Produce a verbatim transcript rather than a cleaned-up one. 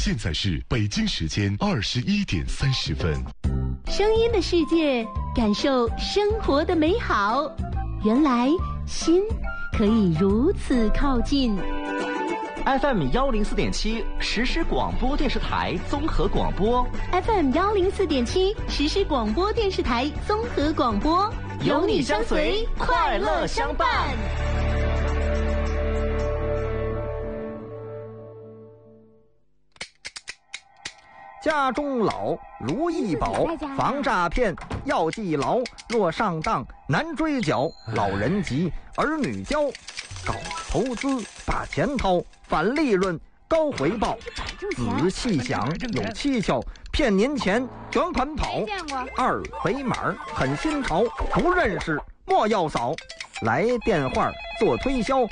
现在是北京时间二十一点三十分。 声音的世界，感受生活的美好。原来心可以如此靠近。 F M 幺零四点七实时广播电视台综合广播 ，F M 幺零四点七实时广播电视台综合广播， 有你相随，快乐相伴。家中老如意宝，防诈骗要记牢。若上当难追缴，老人急儿女教。搞投资把钱掏，返利润高回报。仔细想有蹊跷，骗您钱卷款跑。二维码很新潮，不认识莫要扫。来电话做推销。